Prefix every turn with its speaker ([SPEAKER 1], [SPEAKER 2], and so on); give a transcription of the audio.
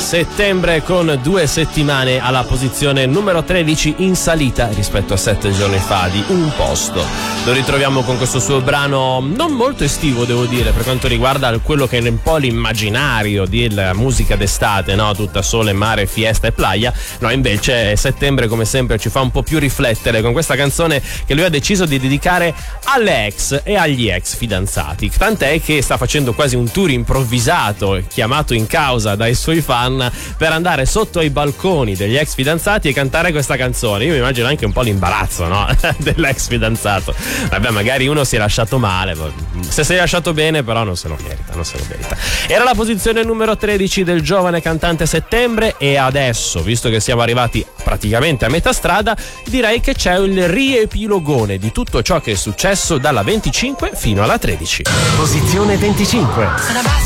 [SPEAKER 1] Settembre con 2 settimane alla posizione numero 13, in salita rispetto a 7 giorni fa di un posto. Lo ritroviamo con questo suo brano non molto estivo, devo dire, per quanto riguarda quello che è un po' l'immaginario della musica d'estate, no? Tutta sole, mare, fiesta e playa. No, invece settembre come sempre ci fa un po' più riflettere con questa canzone che lui ha deciso di dedicare alle ex e agli ex fidanzati, tant'è che sta facendo quasi un tour improvvisato, chiamato in causa dai suoi fan, per andare sotto ai balconi degli ex fidanzati e cantare questa canzone. Io mi immagino anche un po' l'imbarazzo, no? Dell'ex fidanzato. Vabbè, magari uno si è lasciato male, se si è lasciato bene però non se lo merita. Era la posizione numero 13 del giovane cantante Settembre, e adesso, visto che siamo arrivati praticamente a metà strada, direi che c'è il riepilogone di tutto ciò che è successo dalla 25 fino alla 13.
[SPEAKER 2] Posizione 25.